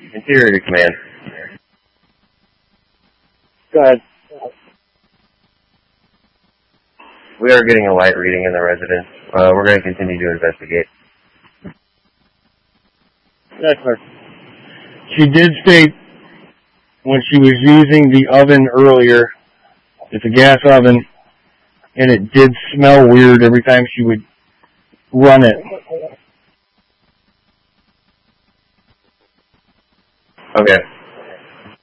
Interior to command. Go ahead. We are getting a light reading in the residence. We're going to continue to investigate. Yes, sir. She did state when she was using the oven earlier, it's a gas oven, and it did smell weird every time she would run it. Okay.